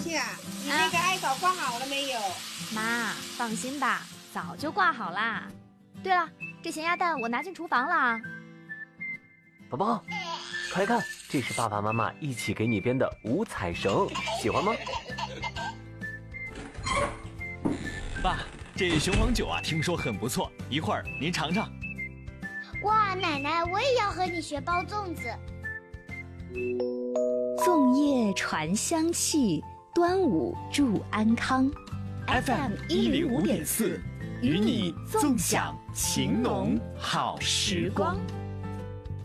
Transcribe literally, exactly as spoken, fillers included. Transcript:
西啊，你那个艾草挂好了没有？ 妈，放心吧，早就挂好啦。对了，这咸鸭蛋我拿进厨房了。 宝宝，快看，这是爸爸妈妈一起给你编的五彩绳，喜欢吗？ 爸，这雄黄酒啊，听说很不错，一会儿您尝尝。 哇，奶奶，我也要和你学包粽子。 粽叶传香气，端午祝安康。 F M 一零五点四，与你纵享情浓好时光。